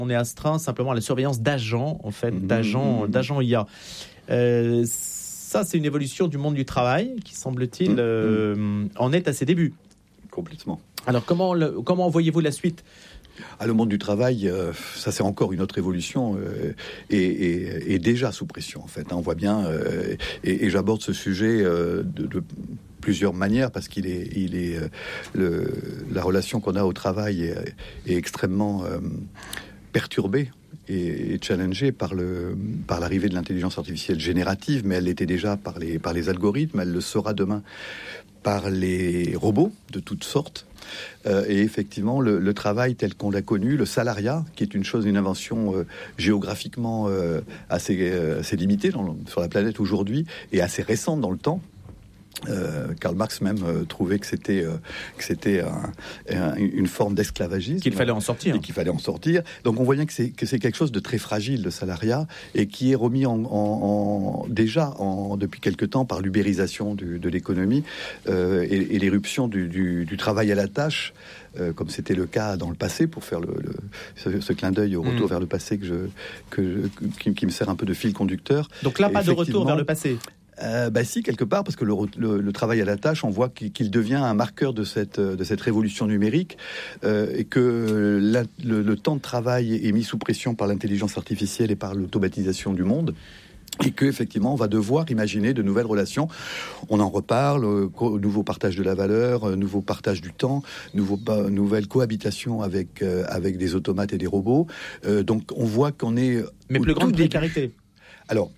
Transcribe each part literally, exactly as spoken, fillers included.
On est astreint simplement à la surveillance d'agents, en fait, Mmh, d'agents, mmh. d'agents I A. Euh, ça, c'est une évolution du monde du travail qui, semble-t-il, mmh. euh, en est à ses débuts. Complètement. Alors, comment, le, comment voyez-vous la suite ? Ah, le monde du travail, euh, ça c'est encore une autre évolution euh, et, et, et déjà sous pression en fait. Hein, on voit bien euh, et, et j'aborde ce sujet euh, de, de plusieurs manières parce qu'il est, il est euh, le, la relation qu'on a au travail est, est extrêmement euh, perturbée et, et challengée par le par l'arrivée de l'intelligence artificielle générative, mais elle l'était déjà par les par les algorithmes, elle le sera demain par les robots de toutes sortes. Euh, et effectivement, le, le travail tel qu'on l'a connu, le salariat, qui est une chose, une invention euh, géographiquement euh, assez, euh, assez limitée dans, sur la planète aujourd'hui et assez récente dans le temps. Euh, Karl Marx même euh, trouvait que c'était euh, que c'était un, un, une forme d'esclavagisme, qu'il fallait en sortir et qu'il fallait en sortir. Donc on voit bien que c'est que c'est quelque chose de très fragile, le salariat, et qui est remis en, en, en déjà en, depuis quelque temps par l'ubérisation du, de l'économie euh, et, et l'éruption du, du, du travail à la tâche. Euh, comme c'était le cas dans le passé, pour faire le, le, ce, ce clin d'œil au retour mmh. vers le passé que je, que je, qui, qui me sert un peu de fil conducteur. Donc là, pas de retour vers le passé. Euh, bah si, quelque part, parce que le, le, le travail à la tâche, on voit qu'il, qu'il devient un marqueur de cette, de cette révolution numérique euh, et que la, le, le temps de travail est mis sous pression par l'intelligence artificielle et par l'automatisation du monde. Et qu'effectivement, on va devoir imaginer de nouvelles relations. On en reparle, euh, co- nouveau partage de la valeur, euh, nouveau partage du temps, nouveau, bah, nouvelle cohabitation avec, euh, avec des automates et des robots. Euh, donc, on voit qu'on est... Mais plus grande précarité. Alors,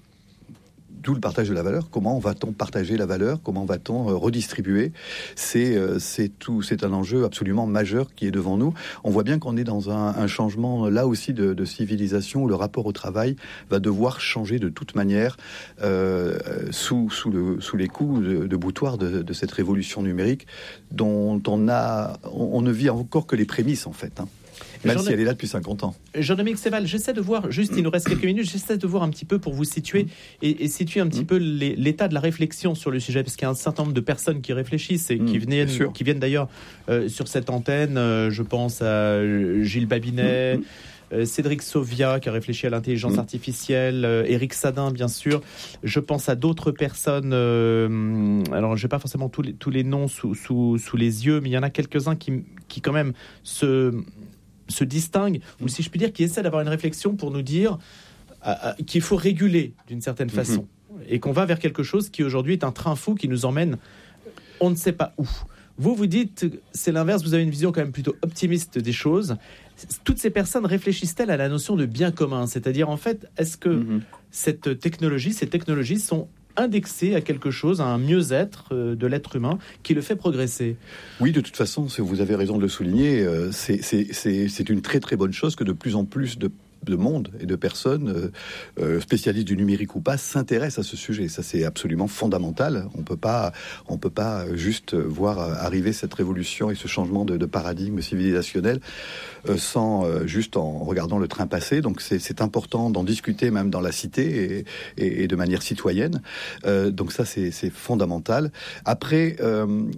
d'où le partage de la valeur. Comment va-t-on partager la valeur ? Comment va-t-on euh, redistribuer ? C'est, euh, c'est tout, c'est un enjeu absolument majeur qui est devant nous. On voit bien qu'on est dans un, un changement là aussi de, de civilisation où le rapport au travail va devoir changer de toute manière euh, sous, sous, le, sous les coups de, de boutoir de, de cette révolution numérique dont on a, on, on ne vit encore que les prémices en fait. Hein. Même si elle est là depuis cinquante ans. Jean-Dominique Séval, j'essaie de voir, juste il nous reste quelques minutes, j'essaie de voir un petit peu pour vous situer et, et situer un petit mmh. peu les, l'état de la réflexion sur le sujet, parce qu'il y a un certain nombre de personnes qui réfléchissent et mmh, qui, viennent, qui viennent d'ailleurs euh, sur cette antenne. Euh, je pense à Gilles Babinet, mmh. euh, Cédric Sauvia qui a réfléchi à l'intelligence mmh. artificielle, euh, Éric Sadin bien sûr. Je pense à d'autres personnes, euh, alors je n'ai pas forcément tous les, tous les noms sous, sous, sous les yeux, mais il y en a quelques-uns qui, qui quand même se... se distingue, ou si je puis dire, qui essaie d'avoir une réflexion pour nous dire euh, euh, qu'il faut réguler d'une certaine façon, mm-hmm. et qu'on va vers quelque chose qui aujourd'hui est un train fou qui nous emmène on ne sait pas où. Vous, vous dites, c'est l'inverse, vous avez une vision quand même plutôt optimiste des choses. Toutes ces personnes réfléchissent-elles à la notion de bien commun ? C'est-à-dire, en fait, est-ce que mm-hmm. cette technologie, ces technologies sont indexé à quelque chose, à un mieux-être euh, de l'être humain qui le fait progresser. Oui, de toute façon, vous avez raison de le souligner, euh, c'est, c'est, c'est, c'est une très très bonne chose que de plus en plus de de monde et de personnes, euh, spécialistes du numérique ou pas, s'intéressent à ce sujet. Ça, c'est absolument fondamental. On peut pas, on peut pas juste voir arriver cette révolution et ce changement de, de paradigme civilisationnel euh, sans euh, juste en regardant le train passer. Donc, c'est, c'est important d'en discuter même dans la cité et, et, et de manière citoyenne. Euh, donc ça, c'est, c'est fondamental. Après, euh,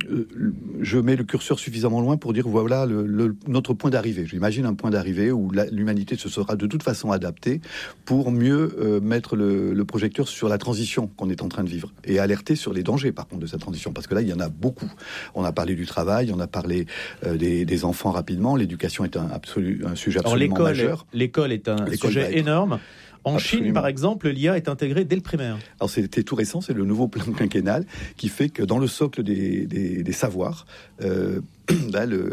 je mets le curseur suffisamment loin pour dire voilà le, le, notre point d'arrivée. J'imagine un point d'arrivée où la, l'humanité se sera de toute façon adaptée pour mieux euh, mettre le, le projecteur sur la transition qu'on est en train de vivre et alerter sur les dangers par contre de cette transition, parce que là il y en a beaucoup. On a parlé du travail, on a parlé euh, des, des enfants rapidement, l'éducation est un, absolu, un sujet absolument Alors, l'école majeur. Est, l'école est un l'école sujet énorme. En Absolument. Chine, par exemple, l'I A est intégrée dès le primaire. Alors, c'était tout récent, c'est le nouveau plan quinquennal qui fait que dans le socle des, des, des savoirs, euh, là, le,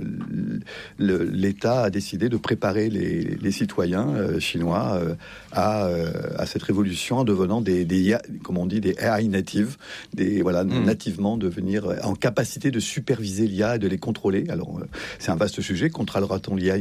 le, l'État a décidé de préparer les, les citoyens euh, chinois euh, à, euh, à cette révolution en devenant des, des comme on dit, des A I natives, des, voilà, mmh. nativement devenir en capacité de superviser l'I A et de les contrôler. Alors, euh, c'est un vaste sujet. Contrôlera-t-on l'I A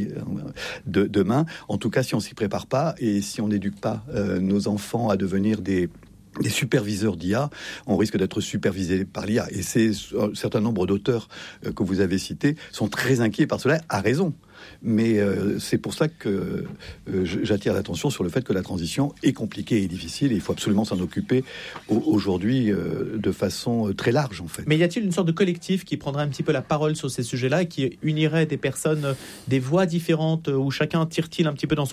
de, demain ? En tout cas, si on s'y prépare pas et si on n'éduque pas Euh, nos enfants à devenir des des superviseurs d'I A, on risque d'être supervisés par l'I A. Et c'est un certain nombre d'auteurs euh, que vous avez cités sont très inquiets par cela, à raison. Mais euh, c'est pour ça que euh, j'attire l'attention sur le fait que la transition est compliquée et difficile, et il faut absolument s'en occuper au, aujourd'hui euh, de façon très large, en fait. Mais y a-t-il une sorte de collectif qui prendrait un petit peu la parole sur ces sujets-là et qui unirait des personnes, des voix différentes, où chacun tire-t-il un petit peu dans son